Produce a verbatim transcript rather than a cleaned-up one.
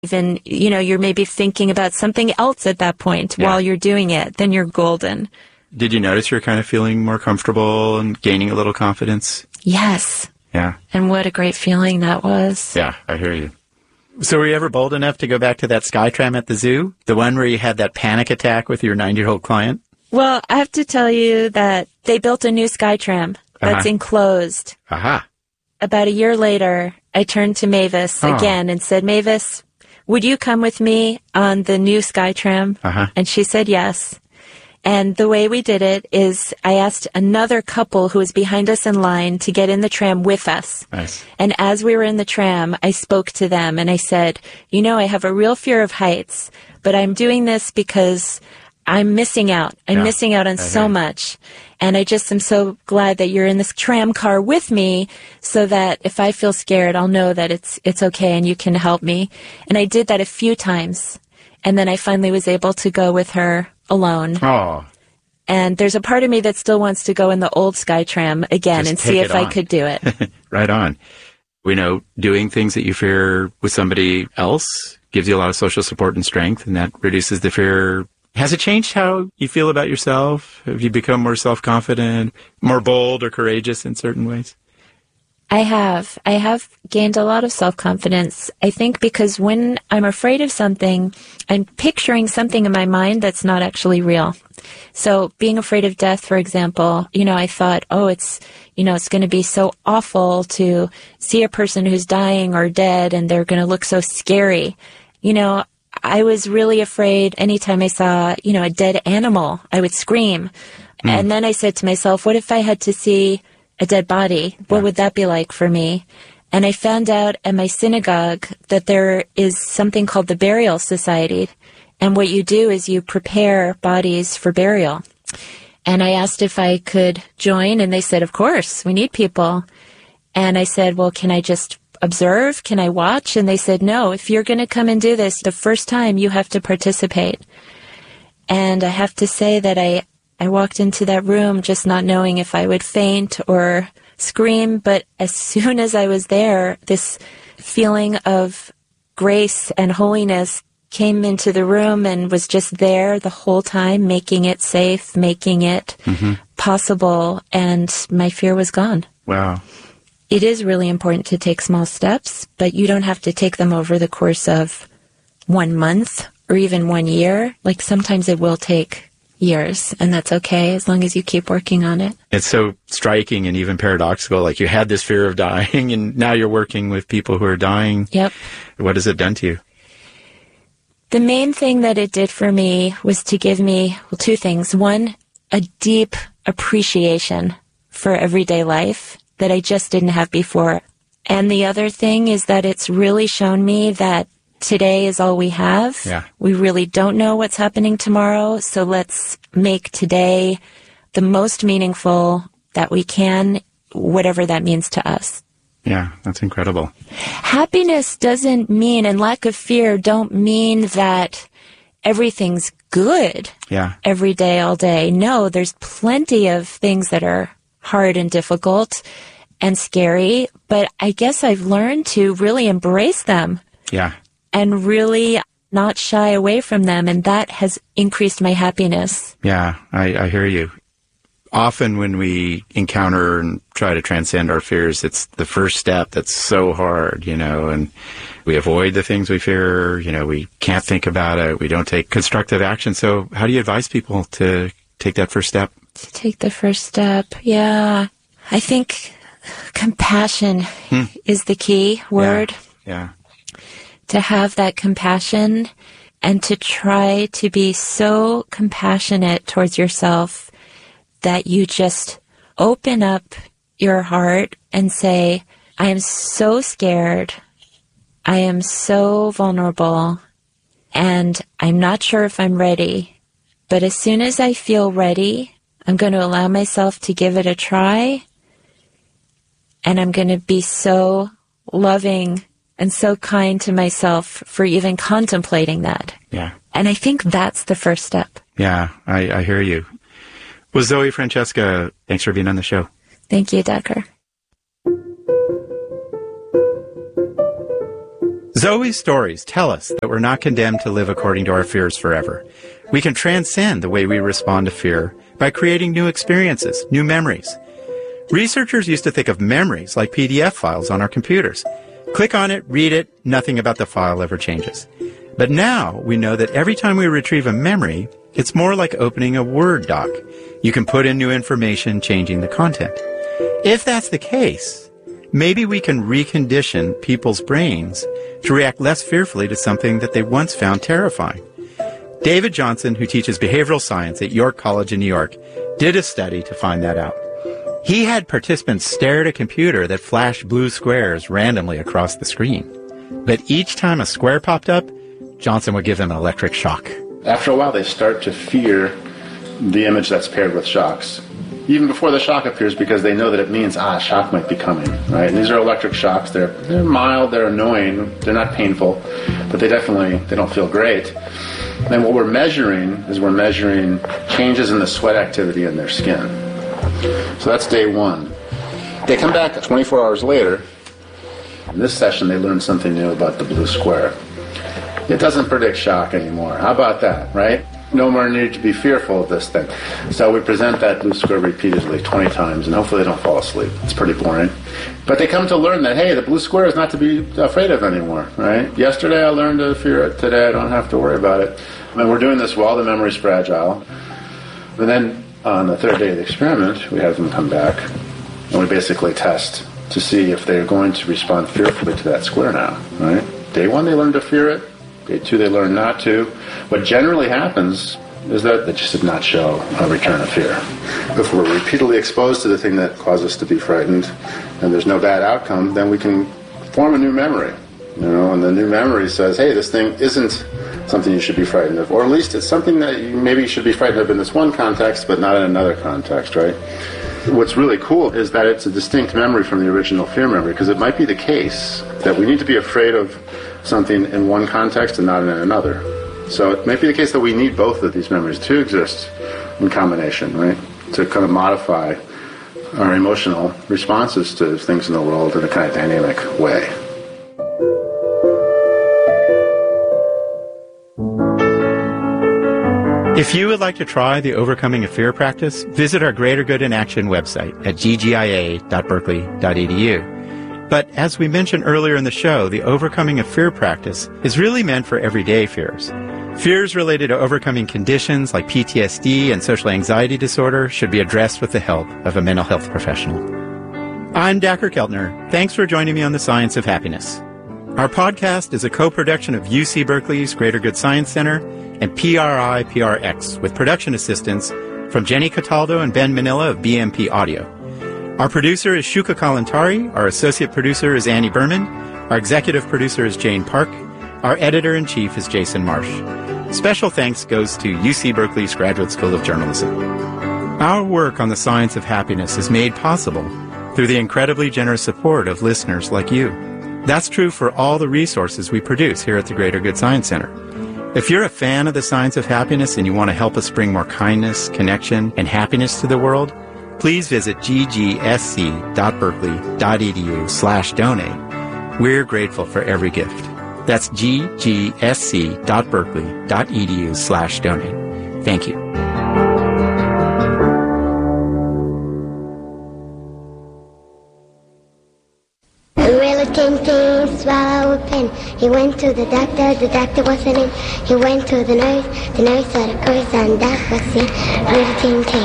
Even, you know, you're maybe thinking about something else at that point yeah. while you're doing it, then you're golden. Did you notice you're kind of feeling more comfortable and gaining a little confidence? Yes. Yeah. And what a great feeling that was. Yeah, I hear you. So were you ever bold enough to go back to that Skytram at the zoo? The one where you had that panic attack with your nine-year-old client? Well, I have to tell you that they built a new Skytram that's uh-huh. enclosed. Aha. About a year later, I turned to Mavis oh. again and said, Mavis, would you come with me on the new Skytram? Uh-huh. And she said yes. And the way we did it is I asked another couple who was behind us in line to get in the tram with us. Nice. And as we were in the tram, I spoke to them and I said, you know, I have a real fear of heights, but I'm doing this because I'm missing out. I'm yeah, missing out on I so much. And I just am so glad that you're in this tram car with me so that if I feel scared, I'll know that it's it's okay and you can help me. And I did that a few times. And then I finally was able to go with her alone. Oh. And there's a part of me that still wants to go in the old Skytram again Just and see if on. I could do it. Right on. We know doing things that you fear with somebody else gives you a lot of social support and strength, and that reduces the fear. Has it changed how you feel about yourself? Have you become more self-confident, more bold or courageous in certain ways? I have. I have gained a lot of self-confidence. I think because when I'm afraid of something, I'm picturing something in my mind that's not actually real. So being afraid of death, for example, you know, I thought, oh, it's, you know, it's going to be so awful to see a person who's dying or dead and they're going to look so scary. You know, I was really afraid anytime I saw, you know, a dead animal, I would scream. Mm. And then I said to myself, what if I had to see a dead body? What yeah. would that be like for me? And I found out at my synagogue that there is something called the Burial Society. And what you do is you prepare bodies for burial. And I asked if I could join, and they said, of course, we need people. And I said, well, can I just observe? Can I watch? And they said, no, if you're going to come and do this the first time, you have to participate. And I have to say that I I walked into that room just not knowing if I would faint or scream, but as soon as I was there, this feeling of grace and holiness came into the room and was just there the whole time, making it safe, making it mm-hmm. possible, and my fear was gone. Wow. It is really important to take small steps, but you don't have to take them over the course of one month or even one year. Like sometimes it will take years, and that's okay as long as you keep working on it. It's so striking and even paradoxical. Like you had this fear of dying, and now you're working with people who are dying. Yep. What has it done to you? The main thing that it did for me was to give me, well, two things. One, a deep appreciation for everyday life that I just didn't have before. And the other thing is that it's really shown me that today is all we have. Yeah. We really don't know what's happening tomorrow, so let's make today the most meaningful that we can, whatever that means to us. Yeah, that's incredible. Happiness doesn't mean, and lack of fear don't mean that everything's good yeah. every day, all day. No, there's plenty of things that are hard and difficult and scary, but I guess I've learned to really embrace them. Yeah. And really not shy away from them, and that has increased my happiness. Yeah, I, I hear you. Often when we encounter and try to transcend our fears, it's the first step that's so hard, you know, and we avoid the things we fear, you know, we can't think about it, we don't take constructive action. So how do you advise people to take that first step? To take the first step, yeah. I think compassion hmm. is the key word. Yeah. yeah. To have that compassion and to try to be so compassionate towards yourself that you just open up your heart and say, I am so scared. I am so vulnerable, and I'm not sure if I'm ready. But as soon as I feel ready, I'm going to allow myself to give it a try, and I'm going to be so loving and so kind to myself for even contemplating that. Yeah. And I think that's the first step. Yeah, I, I hear you. Well, Zoe Francesca, thanks for being on the show. Thank you, Decker. Zoe's stories tell us that we're not condemned to live according to our fears forever. We can transcend the way we respond to fear by creating new experiences, new memories. Researchers used to think of memories like P D F files on our computers. Click on it, read it, nothing about the file ever changes. But now we know that every time we retrieve a memory, it's more like opening a Word doc. You can put in new information, changing the content. If that's the case, maybe we can recondition people's brains to react less fearfully to something that they once found terrifying. David Johnson, who teaches behavioral science at York College in New York, did a study to find that out. He had participants stare at a computer that flashed blue squares randomly across the screen. But each time a square popped up, Johnson would give them an electric shock. After a while, they start to fear the image that's paired with shocks, even before the shock appears, because they know that it means, ah, a shock might be coming, right? And these are electric shocks. They're, they're mild, they're annoying, they're not painful, but they definitely, they don't feel great. And what we're measuring is we're measuring changes in the sweat activity in their skin. So that's day one. They come back twenty-four hours later. In this session, they learned something new about the blue square. It doesn't predict shock anymore. How about that, right? No more need to be fearful of this thing. So we present that blue square repeatedly, twenty times, and hopefully they don't fall asleep. It's pretty boring. But they come to learn that, hey, the blue square is not to be afraid of anymore, right? Yesterday I learned to fear it. Today I don't have to worry about it. And we're doing this while the memory's fragile. And then on the third day of the experiment, we have them come back, and we basically test to see if they're going to respond fearfully to that square now, right? Day one, they learn to fear it. Day two, they learn not to. What generally happens is that they just did not show a return of fear. If we're repeatedly exposed to the thing that caused us to be frightened, and there's no bad outcome, then we can form a new memory. You know, and the new memory says, hey, this thing isn't something you should be frightened of. Or at least it's something that you maybe should be frightened of in this one context, but not in another context, right? What's really cool is that it's a distinct memory from the original fear memory, because it might be the case that we need to be afraid of something in one context and not in another. So it might be the case that we need both of these memories to exist in combination, right? To kind of modify our emotional responses to things in the world in a kind of dynamic way. If you would like to try the Overcoming a Fear practice, visit our Greater Good in Action website at g g i a dot berkeley dot e d u. But as we mentioned earlier in the show, the Overcoming a Fear practice is really meant for everyday fears. Fears related to overcoming conditions like P T S D and social anxiety disorder should be addressed with the help of a mental health professional. I'm Dacher Keltner. Thanks for joining me on The Science of Happiness. Our podcast is a co-production of U C Berkeley's Greater Good Science Center and P R I P R X with production assistance from Jenny Cataldo and Ben Manila of B M P Audio. Our producer is Shuka Kalantari. Our associate producer is Annie Berman. Our executive producer is Jane Park. Our editor-in-chief is Jason Marsh. Special thanks goes to U C Berkeley's Graduate School of Journalism. Our work on the science of happiness is made possible through the incredibly generous support of listeners like you. That's true for all the resources we produce here at the Greater Good Science Center. If you're a fan of the science of happiness and you want to help us bring more kindness, connection, and happiness to the world, please visit g g s c dot berkeley dot e d u slash donate. We're grateful for every gift. That's g g s c dot berkeley dot e d u slash donate. Thank you. Ting ting, swallow a pin. He went to the doctor, the doctor wasn't in. He went to the nurse, the nurse said a course, and that was it. Little ting ting.